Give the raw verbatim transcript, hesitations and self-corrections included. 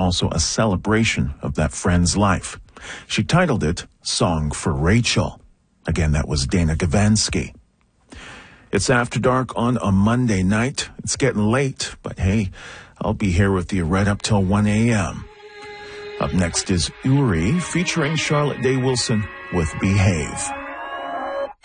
also a celebration of that friend's life. She titled it Song for Rachel. Again, that was Dana Gavansky. It's After Dark on a Monday night. It's getting late, but hey, I'll be here with you right up till one a.m. Up next is Uri featuring Charlotte Day Wilson with Behave.